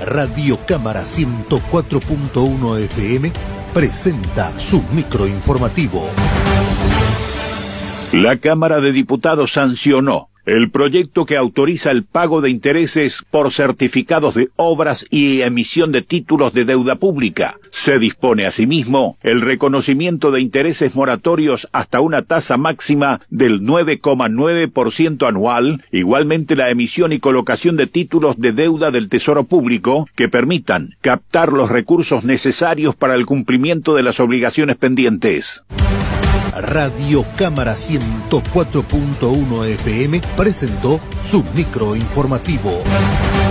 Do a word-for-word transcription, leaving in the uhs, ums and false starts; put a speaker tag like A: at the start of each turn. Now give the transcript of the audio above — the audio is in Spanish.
A: Radio Cámara ciento cuatro punto uno F M presenta su microinformativo.
B: La Cámara de Diputados sancionó el proyecto que autoriza el pago de intereses por certificados de obras y emisión de títulos de deuda pública. Se dispone asimismo el reconocimiento de intereses moratorios hasta una tasa máxima del nueve coma nueve por ciento anual, igualmente la emisión y colocación de títulos de deuda del Tesoro Público que permitan captar los recursos necesarios para el cumplimiento de las obligaciones pendientes.
A: Radio Cámara ciento cuatro punto uno F M presentó su microinformativo.